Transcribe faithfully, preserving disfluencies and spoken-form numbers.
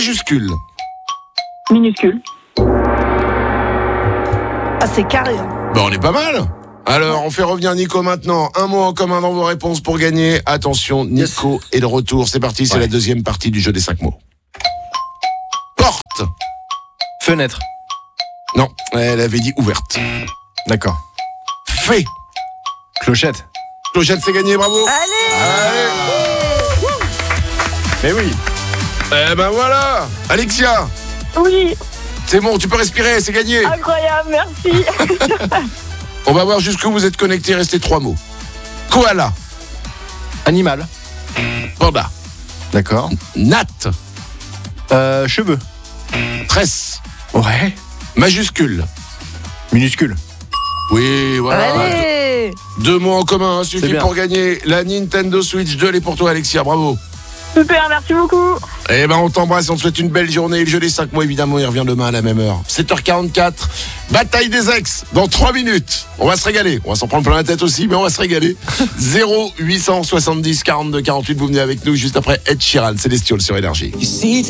Majuscule. Minuscule. Ah, c'est carré. Hein. Bon, on est pas mal. Alors, on fait revenir Nico maintenant. Un mot en commun dans vos réponses pour gagner. Attention, Nico yes. est de retour. C'est parti, c'est ouais. la deuxième partie du jeu des cinq mots. Porte. Fenêtre. Non, elle avait dit ouverte. D'accord. Fait. Clochette. Clochette, c'est gagné, bravo. Allez, Allez. Mais oui. Eh ben voilà. Alexia. Oui. C'est bon, tu peux respirer, c'est gagné. Incroyable, merci. On va voir jusqu'où vous êtes connectés. Restez trois mots. Koala. Animal. Panda. D'accord. Natte. Euh, cheveux. Tresse. Ouais. Majuscule. Minuscule. Oui, voilà. allez. Deux mots en commun, hein, suffit pour gagner la Nintendo Switch deux. Elle est pour toi, Alexia, bravo. Super, merci beaucoup. Eh ben, on t'embrasse, on te souhaite une belle journée. Le jeu des cinq mots, évidemment, il revient demain à la même heure. sept heures quarante-quatre, bataille des ex, dans trois minutes. On va se régaler. On va s'en prendre plein la tête aussi, mais on va se régaler. zéro huit cent soixante-dix quarante-deux quarante-huit, vous venez avec nous juste après Ed Sheeran, Célestial sur Énergie.